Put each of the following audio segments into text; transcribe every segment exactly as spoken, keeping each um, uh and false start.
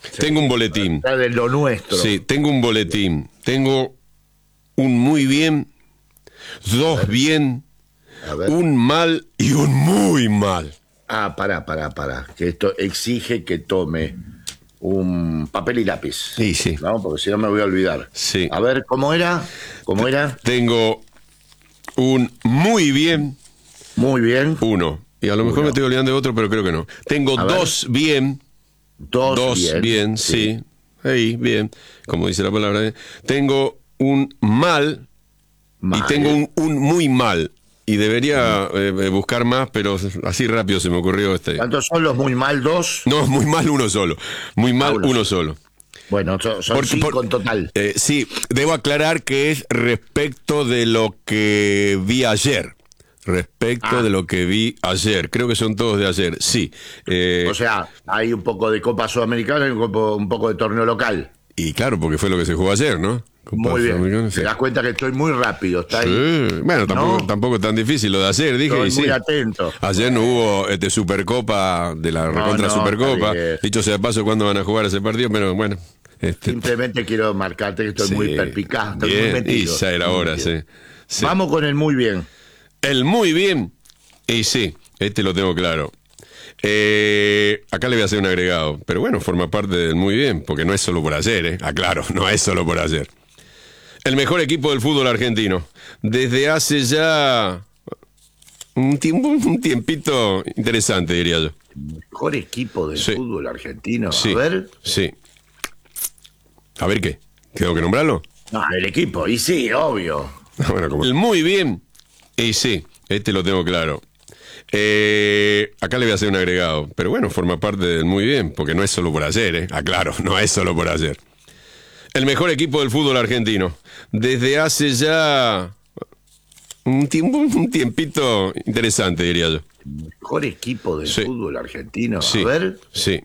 sí, tengo un boletín. De lo nuestro. Sí, tengo un boletín. Tengo un muy bien, dos bien, un mal y un muy mal. Ah, pará, pará, pará. Que esto exige que tome un papel y lápiz. Sí, sí. ¿No? Porque si no me voy a olvidar. Sí. A ver, ¿cómo era? ¿Cómo era? Tengo un muy bien. Muy bien. Uno. Y a lo mejor Uno. me estoy olvidando de otro, pero creo que no. Tengo A dos ver. bien. Dos, Dos bien. bien, sí. Ahí, bien. Como dice la palabra. ¿eh? Tengo un mal, Mal. y tengo un, un muy mal. Y debería eh, buscar más, pero así rápido se me ocurrió este. ¿Cuántos son los muy mal? ¿Dos? No, muy mal uno solo. Muy mal Ah, uno uno solo. Bueno, son, son Porque- cinco por- en total. Eh, sí, debo aclarar que es respecto de lo que vi ayer. Respecto Ah. de lo que vi ayer. Creo que son todos de ayer, sí. Eh, O sea, hay un poco de Copa Sudamericana y un poco, un poco de torneo local. y claro, porque fue lo que se jugó ayer, ¿no? Copa Muy bien. Sudamericana, Te sí. das cuenta que estoy muy rápido. Está ahí. Sí. Bueno, tampoco, ¿No? tampoco es tan difícil lo de ayer, dije. Estoy y sí. muy atento. Ayer no hubo este, Supercopa de la No, recontra no, Supercopa. está bien. Dicho sea de paso, ¿cuándo van a jugar ese partido? Pero bueno. Este, Simplemente quiero marcarte que estoy sí. muy perpicaz, estoy Bien, muy metido. y ya era Muy hora, metido. sí. Sí. Vamos con el muy bien. El muy bien. Y sí, este lo tengo claro. Eh, acá le voy a hacer un agregado, pero bueno, forma parte del muy bien, porque no es solo por ayer, ¿eh? Aclaro, no es solo por ayer. El mejor equipo del fútbol argentino. Desde hace ya un, tiempo, un tiempito interesante, diría yo. Mejor equipo del Sí. fútbol argentino. Sí, A ver. sí. A ver qué. ¿Tengo que nombrarlo? No, el equipo. Y sí, obvio. Bueno, como el muy bien. Y sí, este lo tengo claro. Eh, acá le voy a hacer un agregado, pero bueno, forma parte del muy bien, porque no es solo por ayer, ¿eh? Aclaro, no es solo por ayer. El mejor equipo del fútbol argentino. Desde hace ya un tiempo, un tiempito interesante, diría yo. Mejor equipo del Sí. fútbol argentino. Sí, A ver. sí.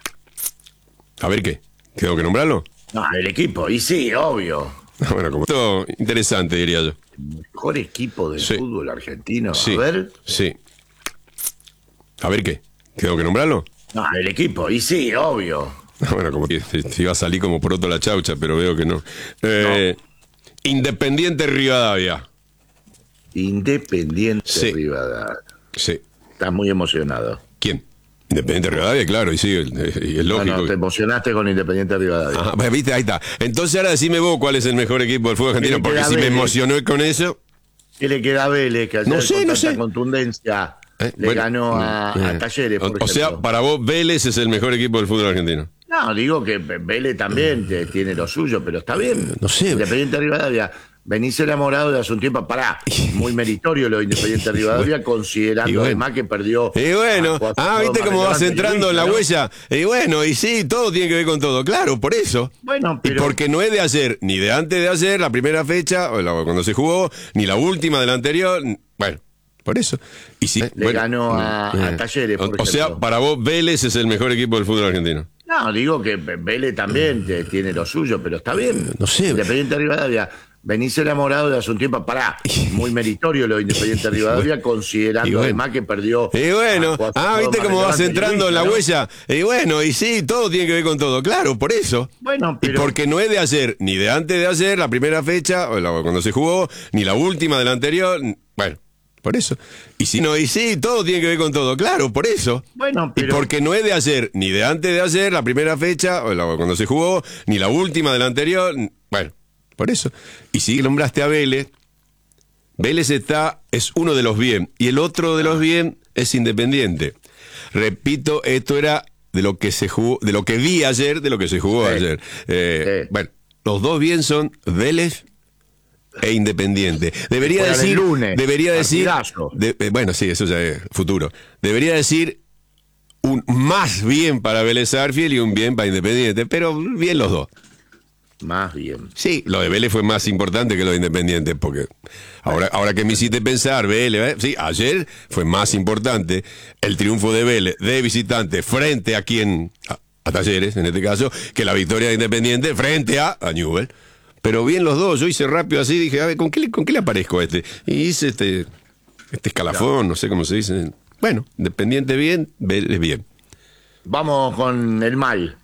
A ver qué. ¿Tengo que nombrarlo? No, el equipo. Y sí, obvio. Bueno, como esto interesante, diría yo. Mejor equipo del Sí. fútbol argentino. Sí, A ver. sí. A ver qué. ¿Tengo que nombrarlo? No, el equipo. Y sí, obvio. Bueno, como que se se iba a salir como poroto la chaucha, pero veo que no. Eh, Independiente Rivadavia. Independiente Sí. Rivadavia. Sí. Estás muy emocionado. ¿Quién? Independiente Rivadavia, claro, y sí, el- y es lógico. Bueno, te que- emocionaste con Independiente Rivadavia. Ajá, pues, viste, ahí está. Entonces ahora decime vos cuál es el mejor equipo del fútbol argentino, Tiene que porque dar si me Vélez. emocionó con eso. ¿Qué le queda a Vélez, que ayer No sé, con no tanta sé. contundencia Eh, le bueno, ganó a, eh, a Talleres, por O, o sea, ejemplo? para vos Vélez es el mejor equipo del fútbol argentino. No, digo que Vélez también te- tiene lo suyo, pero está bien. No sé. Independiente Rivadavia, venís enamorado de hace un tiempo. Pará, muy meritorio lo de Independiente Rivadavia, considerando Y bueno. además que perdió. Y bueno, a cuatro ah, viste más cómo vas relevantes entrando en la ¿no? huella. Y bueno, y sí, todo tiene que ver con todo. Claro, por eso. Bueno, Y pero. porque no es de ayer, ni de antes de ayer, la primera fecha, o la- cuando se jugó, ni la última de la anterior. Bueno, por eso. Y sí, Le bueno, ganó a, a eh, Talleres, por o, o sea, ejemplo. para vos Vélez es el mejor equipo del fútbol argentino. No, digo que Vélez también te- tiene lo suyo, pero está bien. No sé. Independiente Rivadavia, venís enamorado de hace un tiempo. Pará, muy meritorio lo de Independiente Rivadavia, considerando Y bueno. además que perdió. Y bueno, a cuatro ah, viste más cómo vas relevantes entrando en la ¿no? huella. Y bueno, y sí, todo tiene que ver con todo. Claro, por eso. Bueno, Y pero. porque no es de ayer, ni de antes de ayer, la primera fecha, o la- cuando se jugó, ni la última de la anterior. Bueno, por eso. Y sí, no, y sí, todo tiene que ver con todo. Claro, por eso. Bueno, Y pero. porque no es de ayer, ni de antes de ayer, la primera fecha, o la- cuando se jugó, ni la última de la anterior. Bueno, por eso. Y si nombraste a Vélez, Vélez está, es uno de los bien, y el otro de los bien es Independiente. Repito, esto era de lo que se jugó, de lo que vi ayer, de lo que se jugó Sí. ayer. Eh, Sí. Bueno, los dos bien son Vélez e Independiente. Debería Juegan el decir, lunes, debería decir, partidazo. de- eh, bueno, sí, eso ya es futuro. Debería decir un más bien para Vélez Sarsfield y un bien para Independiente, pero bien los dos. Más bien. Sí, lo de Vélez fue más importante que lo de Independiente, porque ahora, ahora que me hiciste pensar, Vélez, ¿eh? Sí, ayer fue más importante el triunfo de Vélez de visitante frente a quien, a, a Talleres en este caso, que la victoria de Independiente frente a, a Newell. Pero bien los dos, yo hice rápido así, dije, a ver, ¿con qué, le- con qué le aparezco a este? Y hice este, este escalafón, no sé cómo se dice. Bueno, Independiente bien, Vélez bien. Vamos con el mal.